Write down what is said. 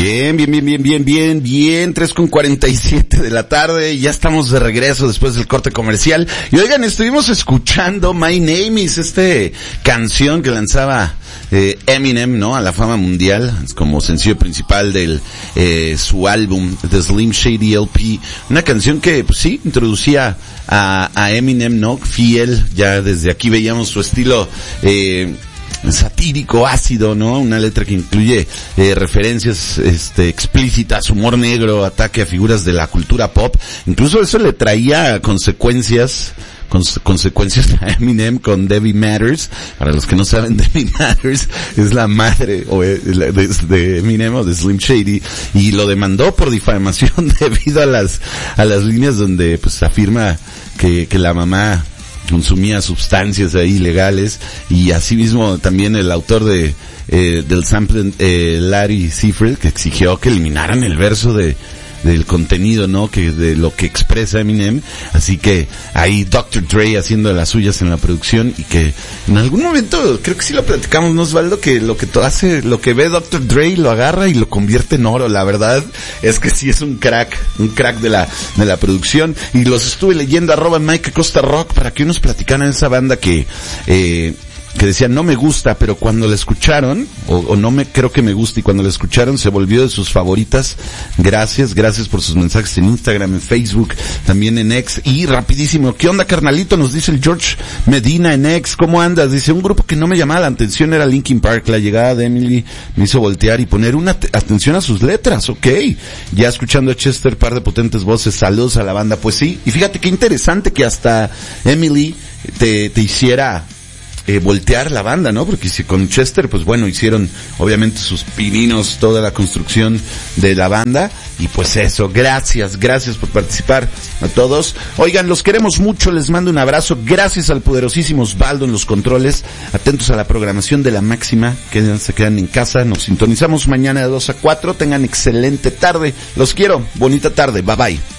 Bien, 3:47 de la tarde, ya estamos de regreso después del corte comercial. Y oigan, estuvimos escuchando My Name Is, canción que lanzaba Eminem, ¿no? A la fama mundial, como sencillo principal del su álbum The Slim Shady LP. Una canción que, pues sí, introducía a Eminem, ¿no? Fiel, ya desde aquí veíamos su estilo satírico, ácido, ¿no? Una letra que incluye referencias explícitas, humor negro, ataque a figuras de la cultura pop. Incluso eso le traía consecuencias a Eminem con Debbie Matters. Para los que no saben, Debbie Matters es la madre de Eminem o de Slim Shady, y lo demandó por difamación debido a las líneas donde pues afirma que la mamá consumía sustancias ahí ilegales, y asimismo también el autor del sample, Larry Seyfried, que exigió que eliminaran el verso del contenido, ¿no? De lo que expresa Eminem. Así que ahí Dr. Dre haciendo de las suyas en la producción, y que en algún momento, creo que sí lo platicamos, ¿no, Osvaldo? Que lo que ve Dr. Dre lo agarra y lo convierte en oro. La verdad es que sí es un crack de la producción. Y los estuve leyendo, @Mike Acosta Rock, para que unos platicaran de esa banda que decían no me gusta, pero cuando la escucharon, o no me creo que me guste, y cuando la escucharon se volvió de sus favoritas. Gracias por sus mensajes en Instagram, en Facebook, también en X. Y rapidísimo, ¿qué onda, carnalito? Nos dice el George Medina en X, ¿cómo andas? Dice, un grupo que no me llamaba la atención era Linkin Park. La llegada de Emily me hizo voltear y poner una atención a sus letras. Ok, ya escuchando a Chester, par de potentes voces, saludos a la banda. Pues sí, y fíjate qué interesante que hasta Emily te hiciera voltear la banda, ¿no? Porque si con Chester, pues bueno, hicieron obviamente sus pininos, toda la construcción de la banda. Y pues eso, gracias por participar a todos. Oigan, los queremos mucho, les mando un abrazo. Gracias al poderosísimo Osvaldo en los controles. Atentos a la programación de La Máxima, que se quedan en casa. Nos sintonizamos mañana de 2 a 4. Tengan excelente tarde. Los quiero. Bonita tarde. Bye bye.